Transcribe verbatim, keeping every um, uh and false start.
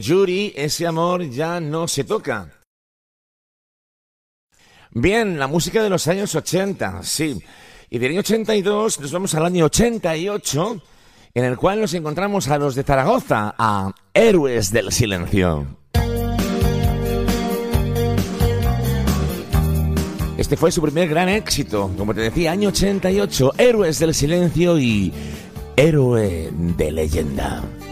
Yuri, ese amor ya no se toca. Bien, la música de los años ochenta, sí. Y del año ochenta y dos nos vamos al año ochenta y ocho, en el cual nos encontramos a los de Zaragoza, a Héroes del Silencio. Este fue su primer gran éxito, como te decía, año ochenta y ocho, Héroes del Silencio y Héroe de Leyenda.